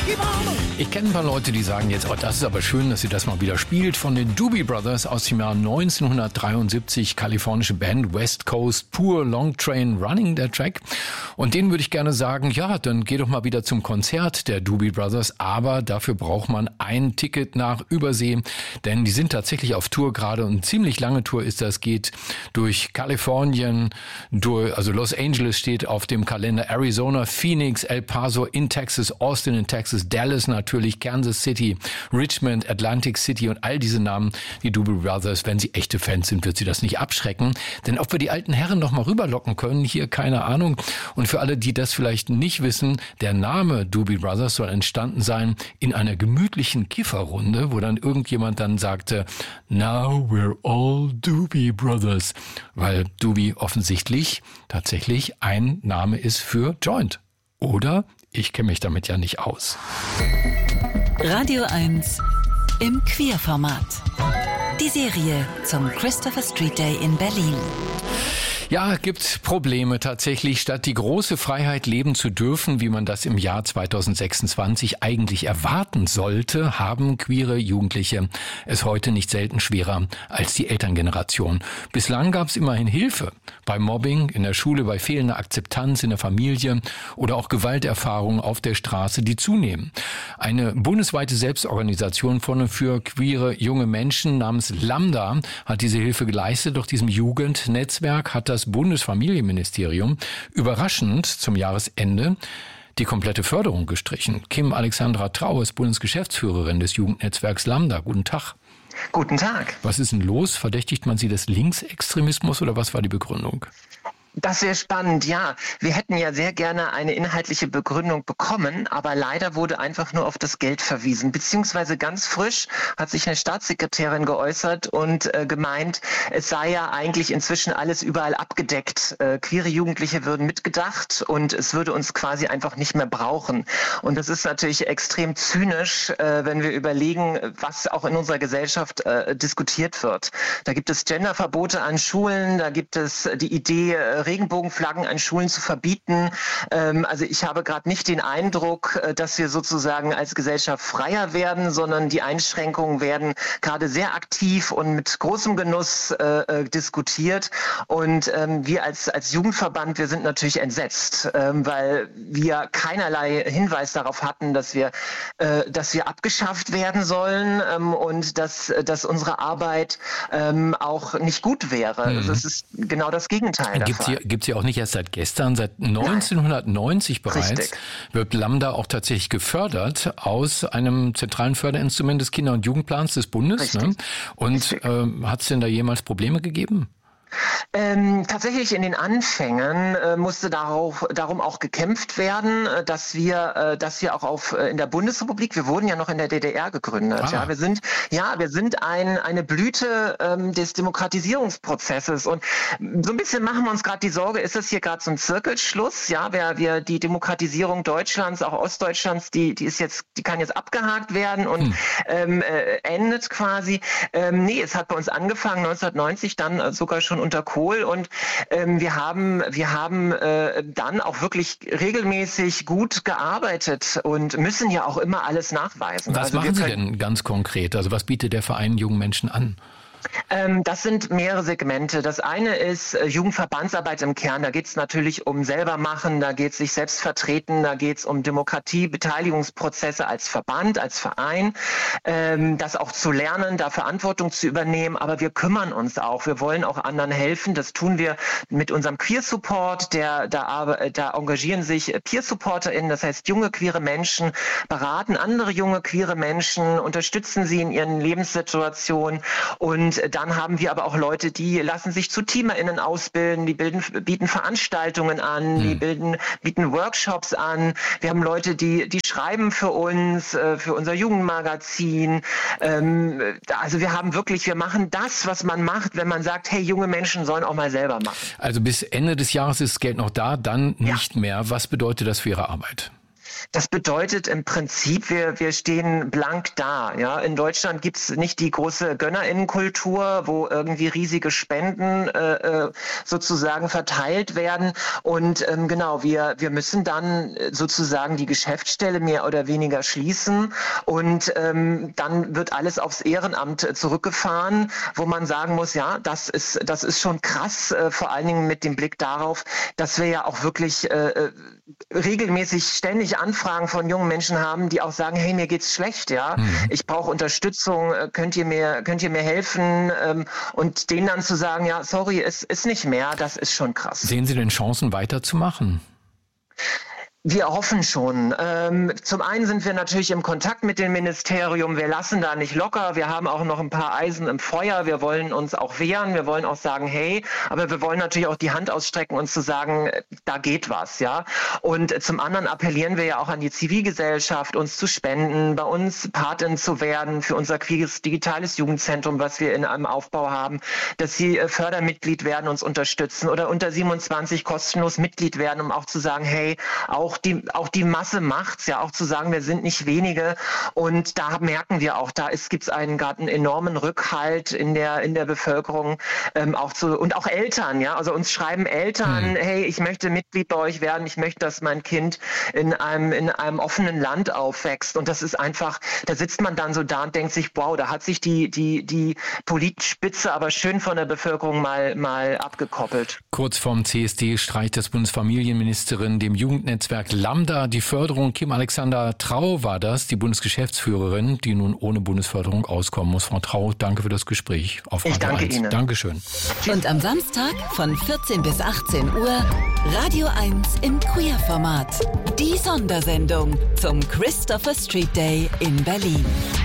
Ich kenne ein paar Leute, die sagen jetzt, oh, das ist aber schön, dass sie das mal wieder spielt. Von den Doobie Brothers aus dem Jahr 1973, kalifornische Band, West Coast, Pure Long Train Running, der Track. Und denen würde ich gerne sagen, ja, dann geh doch mal wieder zum Konzert der Doobie Brothers. Aber dafür braucht man ein Ticket nach Übersee, denn die sind tatsächlich auf Tour gerade und eine ziemlich lange Tour ist das, geht durch Kalifornien, also Los Angeles steht auf dem Kalender, Arizona, Phoenix, El Paso in Texas, Austin in Texas, Dallas natürlich, Kansas City, Richmond, Atlantic City und all diese Namen, die Doobie Brothers, wenn sie echte Fans sind, wird sie das nicht abschrecken. Denn ob wir die alten Herren noch mal rüberlocken können, hier keine Ahnung. Und für alle, die das vielleicht nicht wissen, der Name Doobie Brothers soll entstanden sein in einer gemütlichen Kifferrunde, wo dann irgendjemand dann sagte, now we're all Doobie Brothers, weil Doobie offensichtlich tatsächlich ein Name ist für Joint. Oder? Ich kenne mich damit ja nicht aus. Radio 1 im Queerformat. Die Serie zum Christopher Street Day in Berlin. Ja, gibt Probleme tatsächlich. Statt die große Freiheit leben zu dürfen, wie man das im Jahr 2026 eigentlich erwarten sollte, haben queere Jugendliche es heute nicht selten schwerer als die Elterngeneration. Bislang gab es immerhin Hilfe bei Mobbing in der Schule, bei fehlender Akzeptanz in der Familie oder auch Gewalterfahrungen auf der Straße, die zunehmen. Eine bundesweite Selbstorganisation für queere junge Menschen namens Lambda hat diese Hilfe geleistet. Doch diesem Jugendnetzwerk hat das Bundesfamilienministerium überraschend zum Jahresende die komplette Förderung gestrichen. Kim Alexandra Trau ist Bundesgeschäftsführerin des Jugendnetzwerks Lambda. Guten Tag. Guten Tag. Was ist denn los? Verdächtigt man Sie des Linksextremismus oder was war die Begründung? Das wäre spannend, ja. Wir hätten ja sehr gerne eine inhaltliche Begründung bekommen, aber leider wurde einfach nur auf das Geld verwiesen. Beziehungsweise ganz frisch hat sich eine Staatssekretärin geäußert und gemeint, es sei ja eigentlich inzwischen alles überall abgedeckt. Queere Jugendliche würden mitgedacht und es würde uns quasi einfach nicht mehr brauchen. Und das ist natürlich extrem zynisch, wenn wir überlegen, was auch in unserer Gesellschaft diskutiert wird. Da gibt es Genderverbote an Schulen, da gibt es die Idee, Regenbogenflaggen an Schulen zu verbieten. Also ich habe gerade nicht den Eindruck, dass wir sozusagen als Gesellschaft freier werden, sondern die Einschränkungen werden gerade sehr aktiv und mit großem Genuss diskutiert. Und wir als Jugendverband, wir sind natürlich entsetzt, weil wir keinerlei Hinweis darauf hatten, dass wir abgeschafft werden sollen und dass unsere Arbeit auch nicht gut wäre. Also es ist genau das Gegenteil davon. Gibt's ja auch nicht erst seit gestern, seit 1990 bereits Richtig. wird Lambda auch tatsächlich gefördert aus einem zentralen Förderinstrument des Kinder- und Jugendplans des Bundes. Ne? Und hat es denn da jemals Probleme gegeben? Tatsächlich in den Anfängen musste darum auch gekämpft werden, dass wir auch in der Bundesrepublik, wir wurden ja noch in der DDR gegründet. Ah. Ja, wir sind eine Blüte des Demokratisierungsprozesses und so ein bisschen machen wir uns gerade die Sorge, ist das hier gerade so ein Zirkelschluss? Ja, die Demokratisierung Deutschlands, auch Ostdeutschlands, die kann jetzt abgehakt werden und endet quasi. Nee, es hat bei uns angefangen 1990, dann sogar schon unter Kohl und wir haben dann auch wirklich regelmäßig gut gearbeitet und müssen ja auch immer alles nachweisen. Was machen Sie denn ganz konkret? Also was bietet der Verein jungen Menschen an? Das sind mehrere Segmente. Das eine ist Jugendverbandsarbeit im Kern. Da geht es natürlich um selber machen, da geht es sich selbst vertreten, da geht es um Demokratie, Beteiligungsprozesse als Verband, als Verein, das auch zu lernen, da Verantwortung zu übernehmen. Aber wir kümmern uns auch. Wir wollen auch anderen helfen. Das tun wir mit unserem Queer-Support. Da engagieren sich Peer-SupporterInnen, das heißt junge queere Menschen, beraten andere junge queere Menschen, unterstützen sie in ihren Lebenssituationen und dann haben wir aber auch Leute, die lassen sich zu TeamerInnen ausbilden, die bieten Veranstaltungen an, die bieten Workshops an. Wir haben Leute, die schreiben für uns, für unser Jugendmagazin. Also wir machen das, was man macht, wenn man sagt, hey, junge Menschen sollen auch mal selber machen. Also bis Ende des Jahres ist das Geld noch da, dann nicht mehr. Was bedeutet das für Ihre Arbeit? Das bedeutet im Prinzip, wir stehen blank da. Ja? In Deutschland gibt's nicht die große GönnerInnenkultur, wo irgendwie riesige Spenden sozusagen verteilt werden. Und genau, wir müssen dann sozusagen die Geschäftsstelle mehr oder weniger schließen. Und dann wird alles aufs Ehrenamt zurückgefahren, wo man sagen muss, ja, das ist schon krass, vor allen Dingen mit dem Blick darauf, dass wir ja auch wirklich regelmäßig ständig Anfragen von jungen Menschen haben, die auch sagen, hey, mir geht's schlecht, ja, ich brauche Unterstützung, könnt ihr mir helfen, und denen dann zu sagen, ja, sorry, es ist nicht mehr, das ist schon krass. Sehen Sie denn Chancen weiterzumachen? Wir hoffen schon. Zum einen sind wir natürlich im Kontakt mit dem Ministerium. Wir lassen da nicht locker. Wir haben auch noch ein paar Eisen im Feuer. Wir wollen uns auch wehren. Wir wollen auch sagen, hey, aber wir wollen natürlich auch die Hand ausstrecken und zu sagen, da geht was, ja. Und zum anderen appellieren wir ja auch an die Zivilgesellschaft, uns zu spenden, bei uns Patin zu werden für unser queeres digitales Jugendzentrum, was wir in einem Aufbau haben, dass sie Fördermitglied werden, uns unterstützen oder unter 27 kostenlos Mitglied werden, um auch zu sagen, hey, auch die Masse macht's, ja, auch zu sagen, wir sind nicht wenige, und da merken wir auch, gibt's einen enormen Rückhalt in der Bevölkerung, und auch Eltern, ja, also uns schreiben Eltern, hey, ich möchte Mitglied bei euch werden, ich möchte, dass mein Kind in einem offenen Land aufwächst, und das ist einfach, da sitzt man dann so da und denkt sich, wow, da hat sich die Politspitze aber schön von der Bevölkerung mal abgekoppelt. Kurz vorm CSD streicht das Bundesfamilienministerin dem Jugendnetzwerk Lambda die Förderung. Kim Alexander Trau war das, die Bundesgeschäftsführerin, die nun ohne Bundesförderung auskommen muss. Frau Trau, danke für das Gespräch auf Radio 1. Ich danke Ihnen. Dankeschön. Und am Samstag von 14 bis 18 Uhr Radio 1 im Queer-Format. Die Sondersendung zum Christopher Street Day in Berlin.